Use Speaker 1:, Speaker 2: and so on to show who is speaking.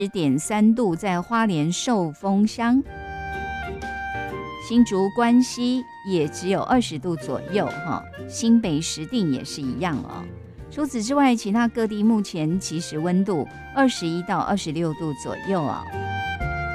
Speaker 1: 10.3度，在花莲寿丰乡。新竹关西也只有20度左右哈，新北石碇也是一样哦。除此之外，其他各地目前其实温度21到26度左右啊。